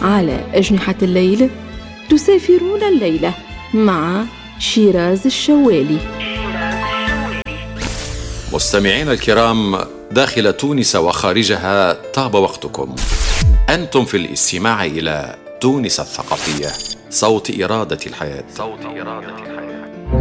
على أجنحة الليل تسافرون الليلة مع شيراز الشوالي. مستمعينا الكرام داخل تونس وخارجها، طاب وقتكم. أنتم في الاستماع إلى تونس الثقافية، صوت إرادة الحياة.